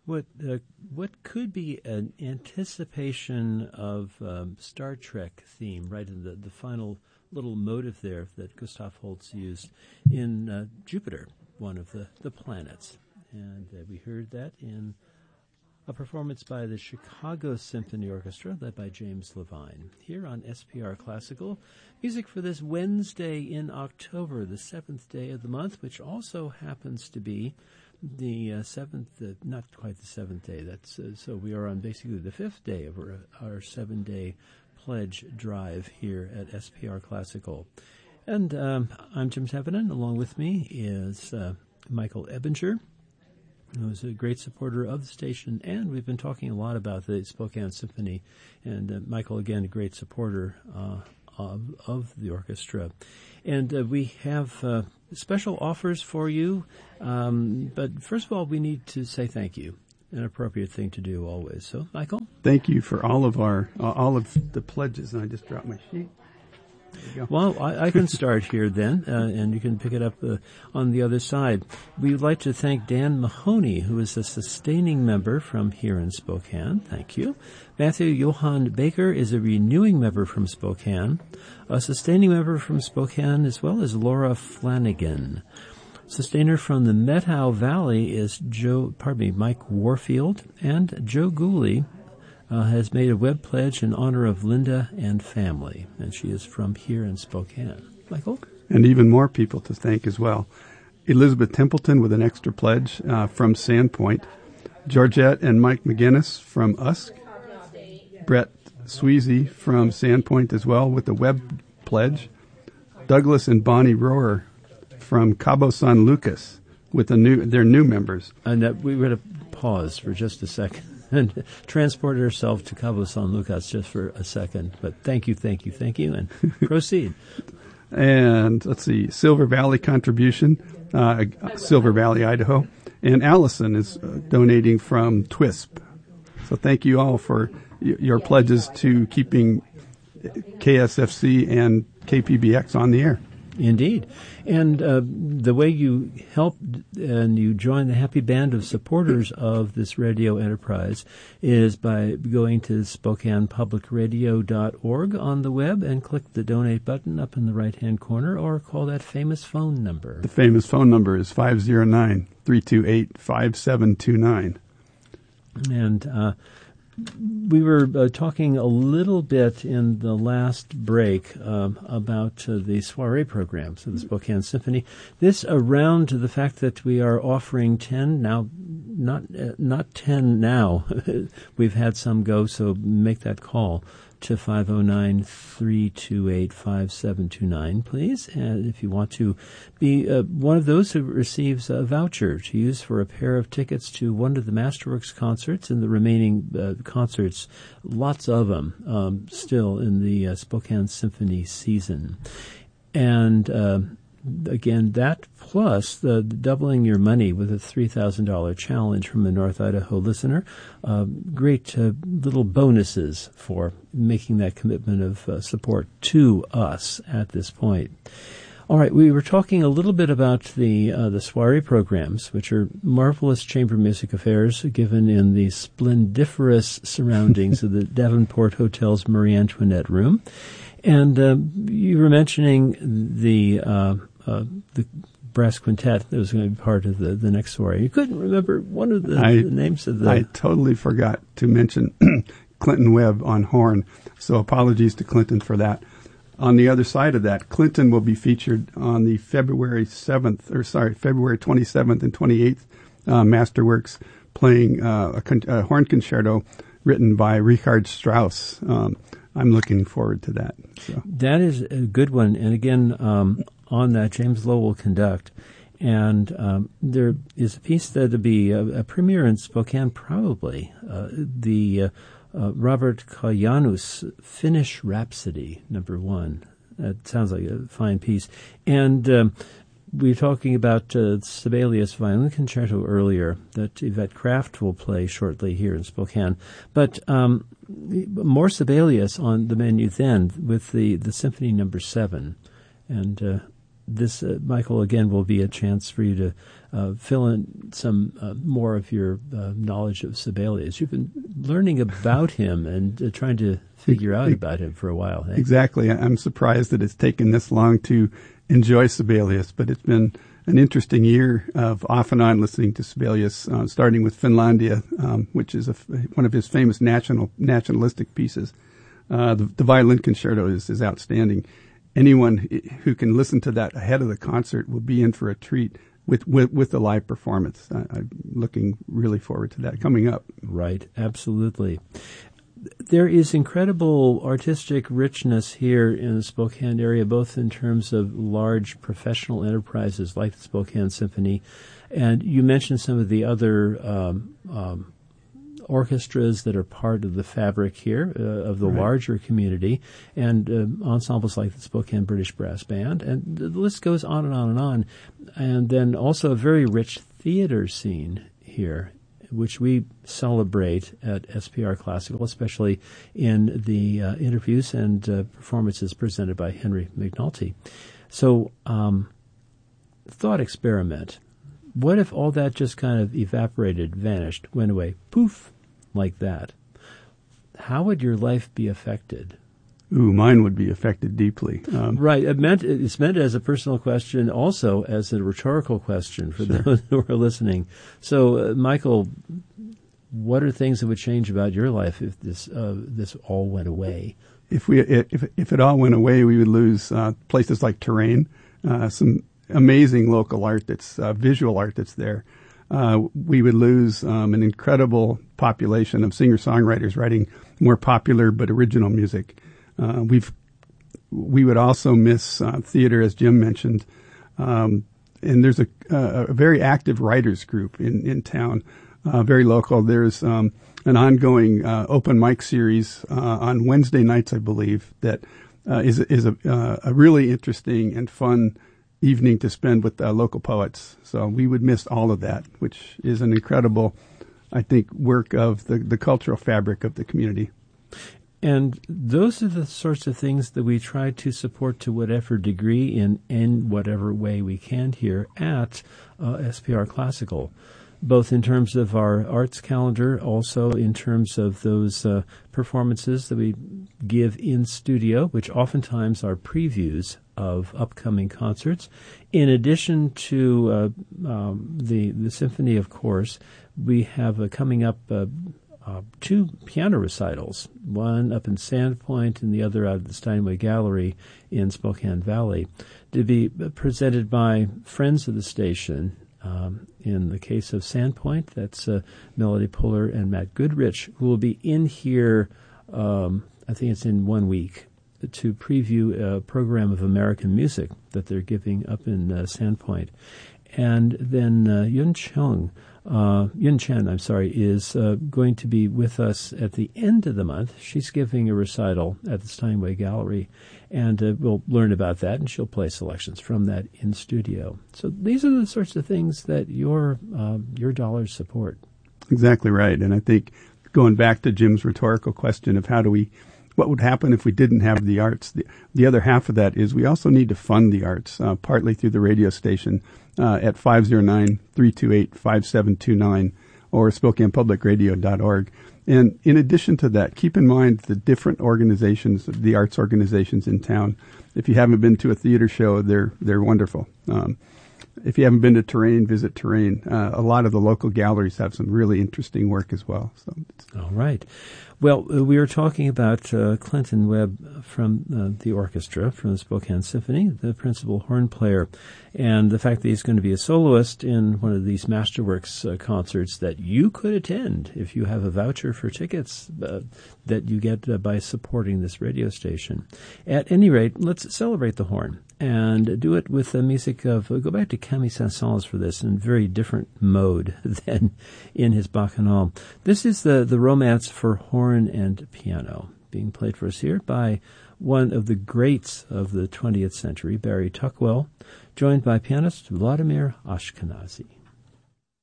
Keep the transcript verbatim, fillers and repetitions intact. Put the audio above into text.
what uh, what could be an anticipation of um, Star Trek theme, right in the, the final little motive there that Gustav Holst used in uh, Jupiter, one of the, the planets. And uh, we heard that in a performance by the Chicago Symphony Orchestra, led by James Levine, here on S P R Classical. Music for this Wednesday in October, the seventh day of the month, which also happens to be the uh, seventh, uh, not quite the seventh day. That's uh, so we are on basically the fifth day of our, our seven-day pledge drive here at S P R Classical. And um, I'm Jim Tevenen. Along with me is uh, Michael Ebinger, who's a great supporter of the station, and we've been talking a lot about the Spokane Symphony. And uh, Michael, again, a great supporter uh, of, of the orchestra. And uh, we have uh, special offers for you. Um, but first of all, we need to say thank you. An appropriate thing to do always. So, Michael? Thank you for all of our, uh, all of the pledges. And I just dropped my sheet. There you go. Well, I, I can start here then, uh, and you can pick it up uh, on the other side. We would like to thank Dan Mahoney, who is a sustaining member from here in Spokane. Thank you. Matthew Johann Baker is a renewing member from Spokane. A sustaining member from Spokane, as well as Laura Flanagan. Sustainer from the Methow Valley is Joe, pardon me, Mike Warfield, and Joe Gooley uh, has made a web pledge in honor of Linda and family, and she is from here in Spokane. Michael? And even more people to thank as well. Elizabeth Templeton with an extra pledge uh, from Sandpoint. Georgette and Mike McGinnis from Usk. Brett Sweezy from Sandpoint as well with the web pledge. Douglas and Bonnie Rohrer from Cabo San Lucas with the new their new members. And uh, we were going to pause for just a second and transport ourselves to Cabo San Lucas just for a second. But thank you, thank you, thank you, and proceed. And let's see, Silver Valley contribution, uh, Silver Valley, Idaho. And Allison is uh, donating from T W I S P. So thank you all for y- your pledges to keeping K S F C and K P B X on the air. Indeed. And uh, the way you help and you join the happy band of supporters of this radio enterprise is by going to Spokane Public Radio dot org on the web and click the donate button up in the right-hand corner, or call that famous phone number. The famous phone number is five oh nine, three two eight, five seven two nine. And uh, we were uh, talking a little bit in the last break um, about uh, the soiree programs of the Spokane Symphony. This around the fact that we are offering ten now, not uh, not ten now. We've had some go, so make that call to five oh nine, three two eight, five seven two nine, please. And if you want to be uh, one of those who receives a voucher to use for a pair of tickets to one of the Masterworks concerts and the remaining uh, concerts, lots of them um, still in the uh, Spokane Symphony season. And uh, again, that plus the, the doubling your money with a three thousand dollars challenge from a North Idaho listener. Uh, great uh, little bonuses for making that commitment of uh, support to us at this point. All right, we were talking a little bit about the uh, the soiree programs, which are marvelous chamber music affairs given in the splendiferous surroundings of the Davenport Hotel's Marie Antoinette Room. And uh, you were mentioning the uh, uh, the brass quintet that was going to be part of the, the next soiree. You couldn't remember one of the, I, the names of the... I totally forgot to mention Clinton Webb on horn, so apologies to Clinton for that. On the other side of that, Clinton will be featured on the February seventh, or sorry, February twenty-seventh and twenty-eighth uh, Masterworks, playing uh, a, con- a horn concerto written by Richard Strauss. Um, I'm looking forward to that. So. That is a good one. And again, um, on that, James Lowe will conduct. And um, there is a piece that will be a, a premiere in Spokane, probably. Uh, the uh, uh, Robert Kajanus Finnish Rhapsody, number one. That sounds like a fine piece. And um, we were talking about uh, Sibelius Violin Concerto earlier that Yvette Kraft will play shortly here in Spokane. But um, more Sibelius on the menu then with the, the Symphony Number Seven. And uh, this, uh, Michael, again, will be a chance for you to uh, fill in some uh, more of your uh, knowledge of Sibelius. You've been learning about him and uh, trying to figure out about him for a while. Eh? Exactly. I'm surprised that it's taken this long to enjoy Sibelius, but it's been an interesting year of off and on listening to Sibelius, uh, starting with Finlandia, um, which is a, one of his famous national nationalistic pieces. Uh, the, the violin concerto is, is outstanding. Anyone who can listen to that ahead of the concert will be in for a treat with with, with the live performance. I, I'm looking really forward to that coming up. Right, absolutely. There is incredible artistic richness here in the Spokane area, both in terms of large professional enterprises like the Spokane Symphony, and you mentioned some of the other um, um, orchestras that are part of the fabric here uh, of the right. larger community, and uh, ensembles like the Spokane British Brass Band, and the list goes on and on and on. And then also a very rich theater scene here, which we celebrate at S P R Classical, especially in the uh, interviews and uh, performances presented by Henry McNulty. So, um, thought experiment. What if all that just kind of evaporated, vanished, went away, poof, like that? How would your life be affected? Ooh, mine would be affected deeply. Um, right. It meant, it's meant as a personal question, also as a rhetorical question for sure. those who are listening. So, uh, Michael, what are things that would change about your life if this uh, this all went away? If we if if it all went away, we would lose uh, places like Terrain, uh, some amazing local art that's uh, visual art that's there. Uh, we would lose um, an incredible population of singer-songwriters writing more popular but original music. Uh, we've we would also miss uh, theater, as Jim mentioned, um, and there's a, a, a very active writers group in in town, uh, very local. There's um, an ongoing uh, open mic series uh, on Wednesday nights, I believe, that uh, is is a, uh, a really interesting and fun evening to spend with uh, local poets. So we would miss all of that, which is an incredible, I think, work of the, the cultural fabric of the community. And those are the sorts of things that we try to support to whatever degree in, in whatever way we can here at uh, S P R Classical, both in terms of our arts calendar, also in terms of those uh, performances that we give in studio, which oftentimes are previews of upcoming concerts. In addition to uh, um, the, the symphony, of course, we have uh, coming up uh, Uh, two piano recitals, one up in Sandpoint and the other out of the Steinway Gallery in Spokane Valley, to be presented by friends of the station. Um, in the case of Sandpoint, that's uh, Melody Puller and Matt Goodrich, who will be in here, um, I think it's in one week, to preview a program of American music that they're giving up in uh, Sandpoint. And then uh, Yun Chung, Uh, Yun Chen, I'm sorry, is uh, going to be with us at the end of the month. She's giving a recital at the Steinway Gallery, and uh, we'll learn about that, and she'll play selections from that in studio. So these are the sorts of things that your uh, your dollars support. Exactly right, and I think going back to Jim's rhetorical question of how do we, what would happen if we didn't have the arts? The, the other half of that is we also need to fund the arts, uh, partly through the radio station. Uh, at five oh nine, three two eight, five seven two nine or Spokane Public Radio dot org. And in addition to that, keep in mind the different organizations, the arts organizations in town. If you haven't been to a theater show, they're they're wonderful. Um, if you haven't been to Terrain, visit Terrain. Uh, a lot of the local galleries have some really interesting work as well. So, all right. Well, uh, we were talking about uh, Clinton Webb from uh, the orchestra, from the Spokane Symphony, the principal horn player, and the fact that he's going to be a soloist in one of these Masterworks uh, concerts that you could attend if you have a voucher for tickets uh, that you get uh, by supporting this radio station. At any rate, let's celebrate the horn and do it with the music of, uh, go back to Camille Saint-Saëns for this, in very different mode than in his Bacchanal. This is the, the romance for horn and piano, being played for us here by one of the greats of the twentieth century, Barry Tuckwell, joined by pianist Vladimir Ashkenazy.